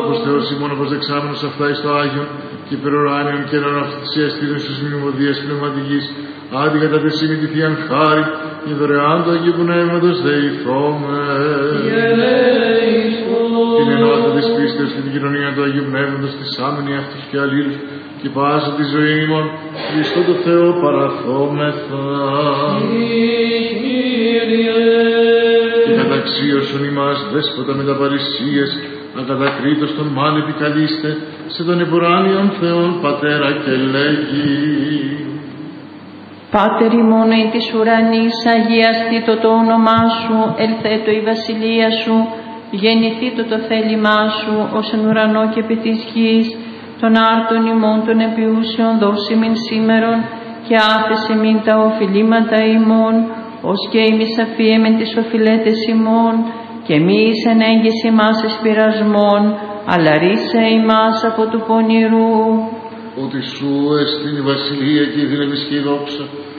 άνθρωπος Θεός ημών αποσδεξάμενος αυτά εις το Άγιον και υπεροράνιον και εναναυτησίας τήρους εις μνημοδίας πνευματικής, άντι κατά τη σήμη τη Θείαν χάρη, και δωρεάν του Αγίου Πνεύματος δεηθώμε. Την ενότητα της πίστεως και την κοινωνία του Αγίου Πνεύματος, της άμενη αυτούς και αλλήλους, και πάσα τη ζωή ημών, Χριστό το Θεό παραθόμεθα. Και καταξίωσον ημάς, δέσποτα με τα παρησίες, ακατακρίτως τον μάν επικαλείστε, σε τον εμποράνιον Θεόν Πατέρα και λέγει. Πάτερ ημών εν της ουρανής, αγιαστήτω το όνομά σου, ελθέτω η βασιλεία σου, γεννηθήτω το θέλημά σου, ως εν ουρανό και επί της γης, των άρτων ημών των επιούσεων δώσει μην σήμερον, και άφεσε μην τα οφειλήματα ημών, ως και ημείς αφίεμεν τις οφειλέτες ημών, και μη εις ενέγγις ημάς εις πειρασμών, αλλά ρίσε ημάς από του πονηρού. Ότι σου εστίν η βασιλεία και η δύναμη και η δόξα